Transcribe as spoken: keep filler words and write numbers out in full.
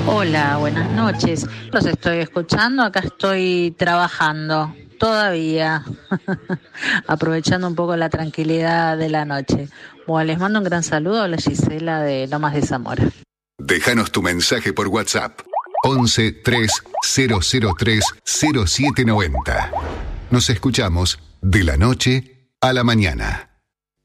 Hola, buenas noches. Los estoy escuchando, acá estoy trabajando todavía, aprovechando un poco la tranquilidad de la noche. Bueno, les mando un gran saludo a la Gisela de Lomas de Zamora. Déjanos tu mensaje por WhatsApp. once tres cero cero tres cero siete noventa. Nos escuchamos de la noche a la mañana.